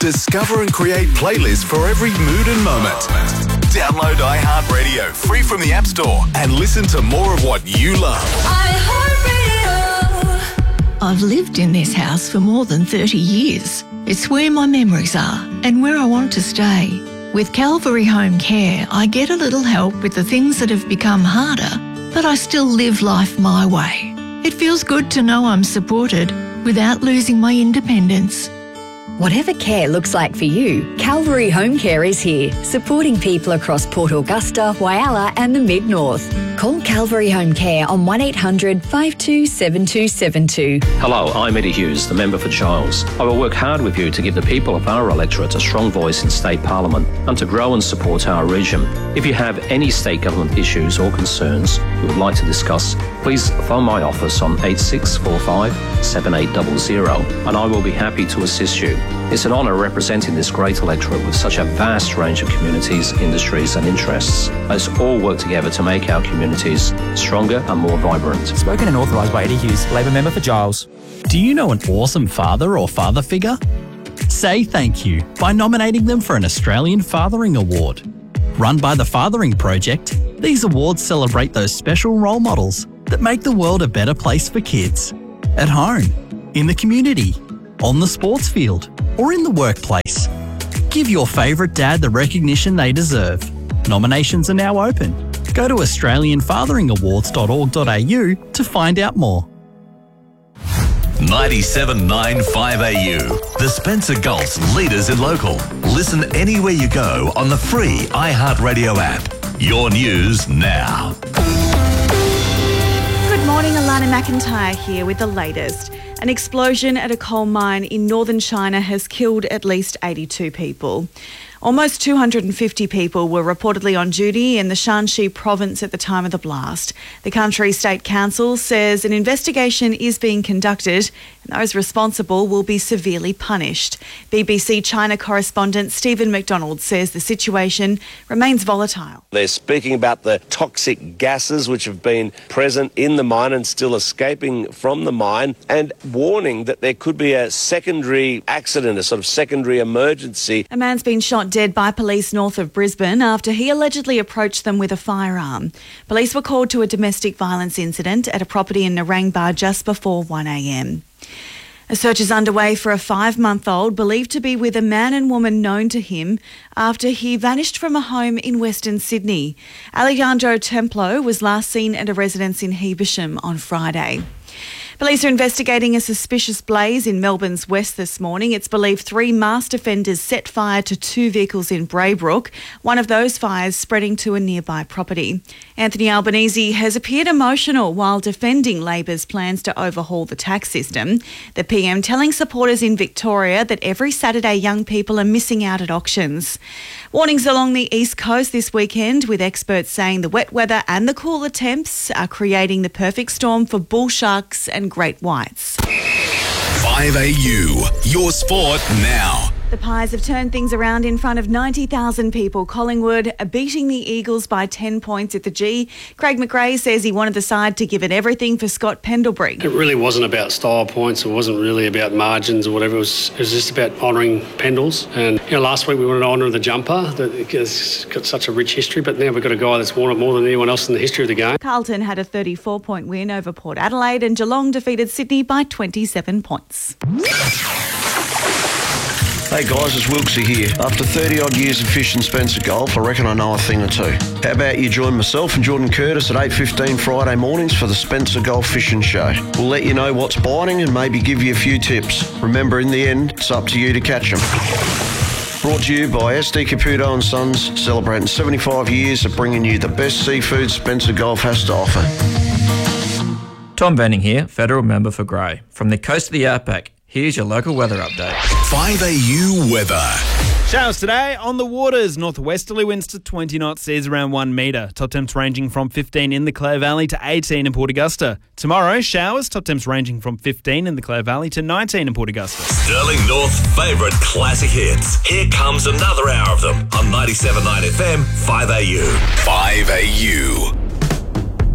Discover and create playlists for every mood and moment. Download iHeartRadio free from the App Store and listen to more of what you love. iHeartRadio. I've lived in this house for more than 30 years. It's where my memories are and where I want to stay. With Calvary Home Care, I get a little help with the things that have become harder, but I still live life my way. It feels good to know I'm supported without losing my independence. Whatever care looks like for you, Calvary Home Care is here, supporting people across Port Augusta, Whyalla and the Mid-North. Call Calvary Home Care on 1800 527272. Hello, I'm Eddie Hughes, the member for Giles. I will work hard with you to give the people of our electorate a strong voice in State Parliament and to grow and support our region. If you have any state government issues or concerns you would like to discuss, please phone my office on 8645 7800 and I will be happy to assist you. It's an honour representing this great electorate with such a vast range of communities, industries and interests. Let's all work together to make our communities stronger and more vibrant. Spoken and authorised by Eddie Hughes, Labor member for Giles. Do you know an awesome father or father figure? Say thank you by nominating them for an Australian Fathering Award. Run by the Fathering Project, these awards celebrate those special role models that make the world a better place for kids. At home, in the community, on the sports field, or in the workplace. Give your favourite dad the recognition they deserve. Nominations are now open. Go to australianfatheringawards.org.au to find out more. 97.9 5AU, the Spencer Gulf's leaders in local. Listen anywhere you go on the free iHeartRadio app. Your news now. Good morning, Alana McIntyre here with the latest. An explosion at a coal mine in northern China has killed at least 82 people. Almost 250 people were reportedly on duty in the Shanxi province at the time of the blast. The country's state council says an investigation is being conducted and those responsible will be severely punished. BBC China correspondent Stephen McDonald says the situation remains volatile. They're speaking about the toxic gases which have been present in the mine and still escaping from the mine, and warning that there could be a secondary accident, a sort of secondary emergency. A man's been shot dead by police north of Brisbane after he allegedly approached them with a firearm. Police were called to a domestic violence incident at a property in Narangba just before 1 a.m. A search is underway for a 5-month-old believed to be with a man and woman known to him after he vanished from a home in Western Sydney. Alejandro Templo was last seen at a residence in Hebersham on Friday. Police are investigating a suspicious blaze in Melbourne's west this morning. It's believed 3 masked offenders set fire to 2 vehicles in Braybrook, one of those fires spreading to a nearby property. Anthony Albanese has appeared emotional while defending Labor's plans to overhaul the tax system. The PM telling supporters in Victoria that every Saturday young people are missing out at auctions. Warnings along the east coast this weekend, with experts saying the wet weather and the cooler temps are creating the perfect storm for bull sharks and great whites. 5AU, your sport now. The Pies have turned things around in front of 90,000 people. Collingwood are beating the Eagles by 10 points at the G. Craig McRae says he wanted the side to give it everything for Scott Pendlebury. It really wasn't about style points. It wasn't really about margins or whatever. It was just about honouring Pendles. And last week we wanted to honour the jumper that has got such a rich history, but now we've got a guy that's worn it more than anyone else in the history of the game. Carlton had a 34-point win over Port Adelaide and Geelong defeated Sydney by 27 points. Hey guys, it's Wilkesy here. After 30 odd years of fishing Spencer Gulf, I reckon I know a thing or two. How about you join myself and Jordan Curtis at 8:15 Friday mornings for the Spencer Gulf Fishing Show. We'll let you know what's biting and maybe give you a few tips. Remember, in the end, it's up to you to catch them. Brought to you by SD Caputo & Sons, celebrating 75 years of bringing you the best seafood Spencer Gulf has to offer. Tom Venning here, Federal Member for Grey. From the coast of the outback, here's your local weather update. 5AU weather. Showers today on the waters. Northwesterly winds to 20 knots, seas around 1 metre. Top temps ranging from 15 in the Clare Valley to 18 in Port Augusta. Tomorrow, showers. Top temps ranging from 15 in the Clare Valley to 19 in Port Augusta. Sterling North's favourite classic hits. Here comes another hour of them on 97.9 FM, 5AU. 5AU.